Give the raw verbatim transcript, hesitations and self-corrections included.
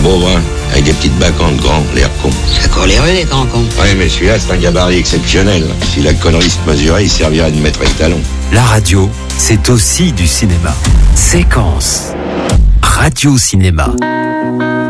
beau brun, avec des petites bacantes grands, l'air con. Ça court les rues, les grands cons. Oui, mais celui-là, c'est un gabarit exceptionnel. Si la connerie se mesurait, il servirait de mettre les talons. La radio, c'est aussi du cinéma. Séquence. Radio Cinéma.